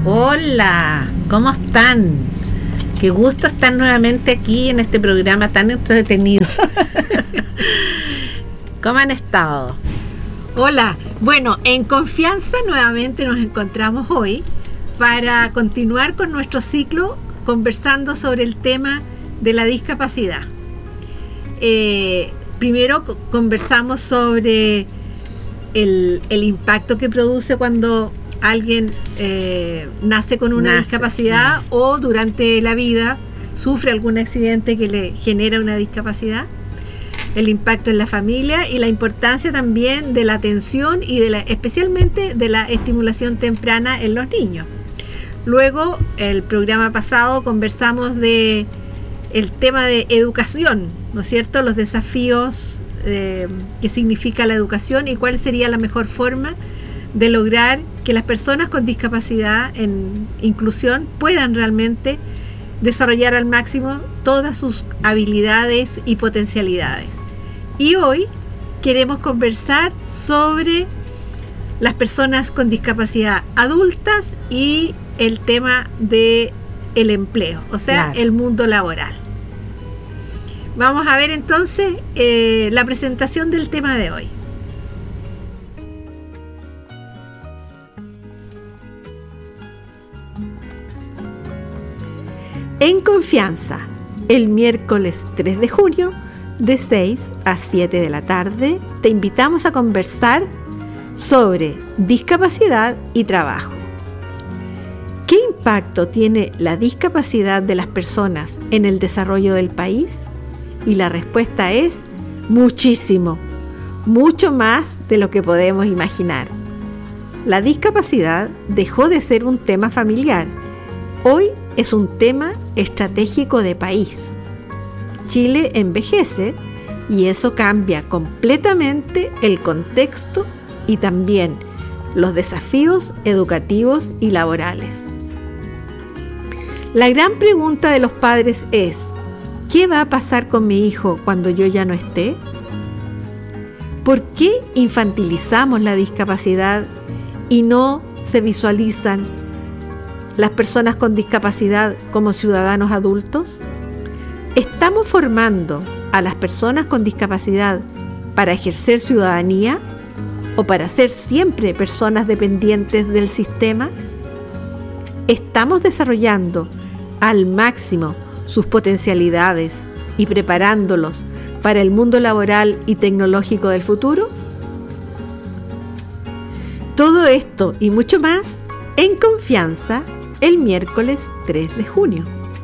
Hola, ¿cómo están? Qué gusto estar nuevamente aquí en este programa tan entretenido. ¿Cómo han estado? Hola, bueno, en confianza nuevamente nos encontramos hoy para continuar con nuestro ciclo conversando sobre el tema de la discapacidad. Primero conversamos sobre el impacto que produce cuando alguien nace con una discapacidad o durante la vida sufre algún accidente que le genera una discapacidad, el impacto en la familia y la importancia también de la atención y especialmente de la estimulación temprana en los niños. Luego, el programa pasado conversamos de el tema de educación, ¿no es cierto? Los desafíos que significa la educación y cuál sería la mejor forma de lograr que las personas con discapacidad en inclusión puedan realmente desarrollar al máximo todas sus habilidades y potencialidades. Y hoy queremos conversar sobre las personas con discapacidad adultas y el tema del empleo, o sea, claro, el mundo laboral. Vamos a ver entonces la presentación del tema de hoy. En confianza, el miércoles 3 de junio, de 6 a 7 de la tarde, te invitamos a conversar sobre discapacidad y trabajo. ¿Qué impacto tiene la discapacidad de las personas en el desarrollo del país? Y la respuesta es muchísimo, mucho más de lo que podemos imaginar. La discapacidad dejó de ser un tema familiar. Hoy es un tema estratégico de país. Chile envejece y eso cambia completamente el contexto y también los desafíos educativos y laborales. La gran pregunta de los padres es: ¿qué va a pasar con mi hijo cuando yo ya no esté? ¿Por qué infantilizamos la discapacidad y no se visualizan las personas con discapacidad como ciudadanos adultos? ¿Estamos formando a las personas con discapacidad para ejercer ciudadanía o para ser siempre personas dependientes del sistema? ¿Estamos desarrollando al máximo sus potencialidades y preparándolos para el mundo laboral y tecnológico del futuro? Todo esto y mucho más en confianza el miércoles 3 de junio.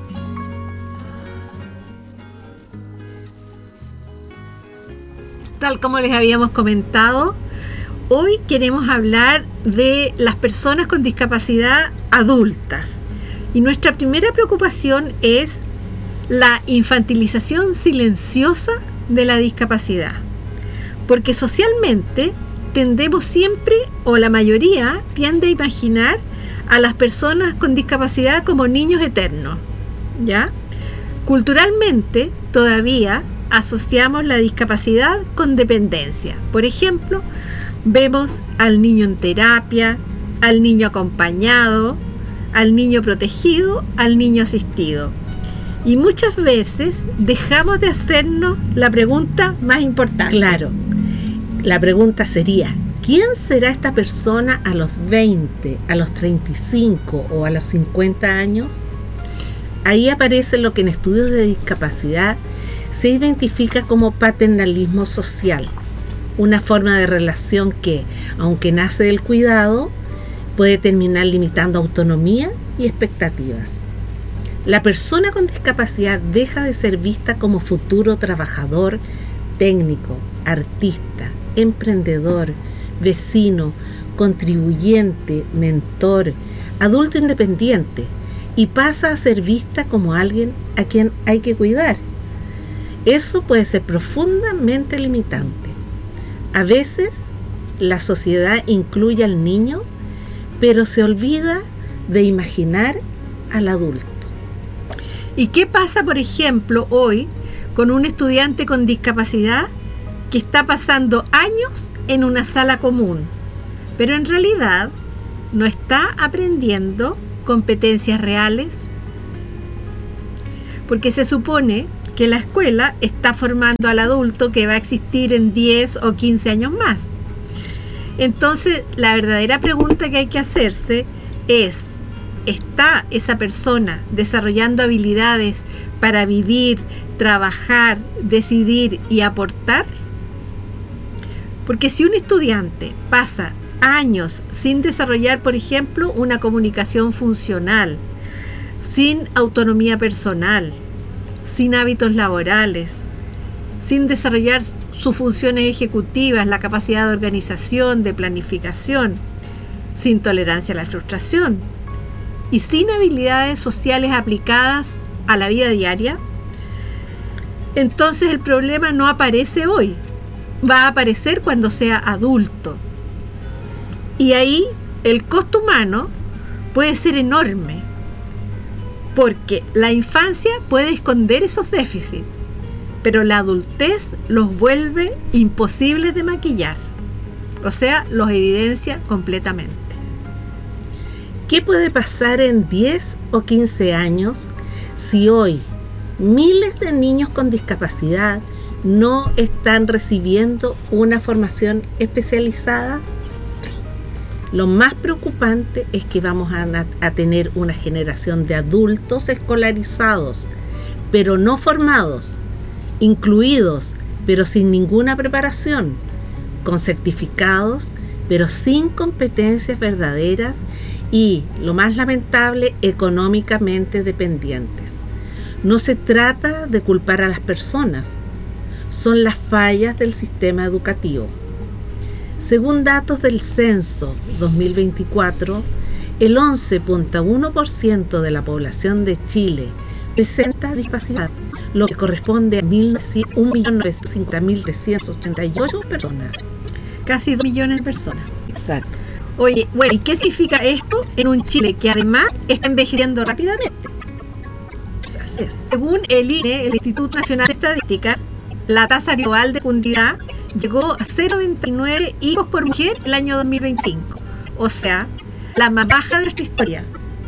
Tal como les habíamos comentado, hoy queremos hablar de las personas con discapacidad adultas. Y nuestra primera preocupación es la infantilización silenciosa de la discapacidad. Porque socialmente tendemos siempre, o la mayoría, tiende a imaginar a las personas con discapacidad como niños eternos, ¿ya? Culturalmente, todavía asociamos la discapacidad con dependencia. Por ejemplo, vemos al niño en terapia, al niño acompañado, al niño protegido, al niño asistido. Y muchas veces dejamos de hacernos la pregunta más importante. Claro, la pregunta sería: ¿quién será esta persona a los 20, a los 35 o a los 50 años? Ahí aparece lo que en estudios de discapacidad se identifica como paternalismo social, una forma de relación que, aunque nace del cuidado, puede terminar limitando autonomía y expectativas. La persona con discapacidad deja de ser vista como futuro trabajador, técnico, artista, emprendedor, vecino, contribuyente, mentor, adulto independiente, y pasa a ser vista como alguien a quien hay que cuidar. Eso puede ser profundamente limitante. A veces la sociedad incluye al niño, pero se olvida de imaginar al adulto. ¿Y qué pasa, por ejemplo, hoy con un estudiante con discapacidad que está pasando años en una sala común, pero en realidad no está aprendiendo competencias reales? Porque se supone que la escuela está formando al adulto que va a existir en 10 o 15 años más. Entonces, la verdadera pregunta que hay que hacerse es: ¿está esa persona desarrollando habilidades para vivir, trabajar, decidir y aportar? Porque si un estudiante pasa años sin desarrollar, por ejemplo, una comunicación funcional, sin autonomía personal, sin hábitos laborales, sin desarrollar sus funciones ejecutivas, la capacidad de organización, de planificación, sin tolerancia a la frustración y sin habilidades sociales aplicadas a la vida diaria, entonces el problema no aparece hoy, va a aparecer cuando sea adulto. Y ahí el costo humano puede ser enorme, porque la infancia puede esconder esos déficits, pero la adultez los vuelve imposibles de maquillar, o sea, los evidencia completamente. ¿Qué puede pasar en 10 o 15 años si hoy miles de niños con discapacidad no están recibiendo una formación especializada? Lo más preocupante es que vamos a tener una generación de adultos escolarizados, pero no formados, incluidos, pero sin ninguna preparación, con certificados, pero sin competencias verdaderas y, lo más lamentable, económicamente dependientes. No se trata de culpar a las personas, son las fallas del sistema educativo. Según datos del Censo 2024, el 11.1% de la población de Chile presenta discapacidad, lo que corresponde a 1.950.388 personas. Casi 2 millones de personas. Exacto. Oye, bueno, ¿y qué significa esto en un Chile que además está envejeciendo rápidamente? Así es. Según el INE, el Instituto Nacional de Estadística, la tasa global de fecundidad llegó a 0,29 hijos por mujer el año 2025. O sea, la más baja de nuestra historia.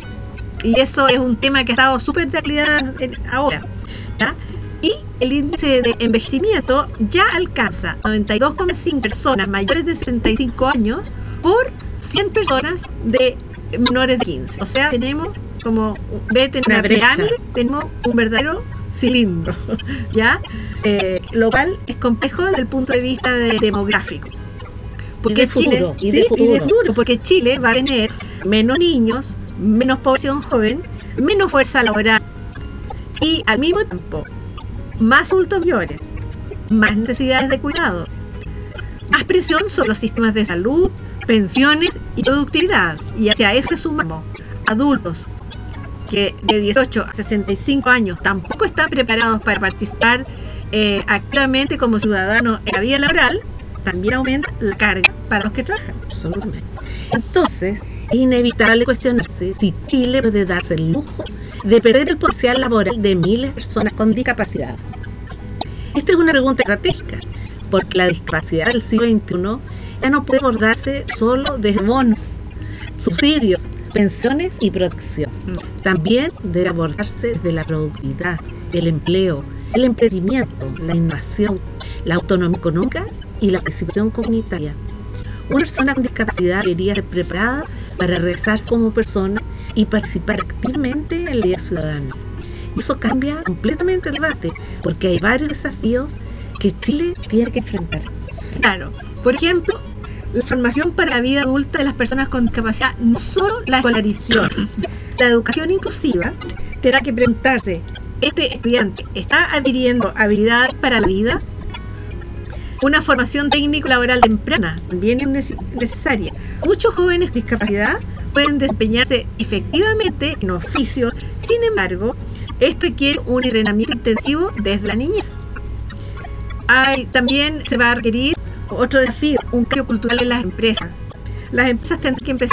Y eso es un tema que ha estado súper de actualidad ahora, ¿ya? Y el índice de envejecimiento ya alcanza 92,5 personas mayores de 65 años por 100 personas de menores de 15. O sea, tenemos como, en una pirámide, tenemos un verdadero cilindro, ¿ya? Lo cual es complejo desde el punto de vista demográfico. Porque Chile, y de futuro, porque Chile va a tener menos niños, menos población joven, menos fuerza laboral y al mismo tiempo más adultos mayores, más necesidades de cuidado, más presión sobre los sistemas de salud, pensiones y productividad. Y hacia eso sumamos adultos que de 18 a 65 años tampoco están preparados para participar activamente como ciudadanos en la vida laboral. También aumenta la carga para los que trabajan. Absolutamente. Entonces, es inevitable cuestionarse si Chile puede darse el lujo de perder el potencial laboral de miles de personas con discapacidad. Esta es una pregunta estratégica, porque la discapacidad del siglo XXI ya no puede abordarse solo desde bonos, subsidios, pensiones y protección. También debe abordarse desde la productividad, el empleo, el emprendimiento, la innovación, la autonomía económica y la participación comunitaria. Una persona con discapacidad debería ser preparada para realizarse como persona y participar activamente en la vida ciudadana. Eso cambia completamente el debate, porque hay varios desafíos que Chile tiene que enfrentar. Claro, por ejemplo, la formación para la vida adulta de las personas con discapacidad, no solo la escolarización, la educación inclusiva, tendrá que preguntarse: ¿este estudiante está adquiriendo habilidades para la vida? Una formación técnico-laboral temprana también es necesaria. Muchos jóvenes con discapacidad pueden desempeñarse efectivamente en oficios, sin embargo, esto requiere un entrenamiento intensivo desde la niñez. También se va a requerir otro desafío, un cambio cultural en las empresas. Las empresas tendrán que empezar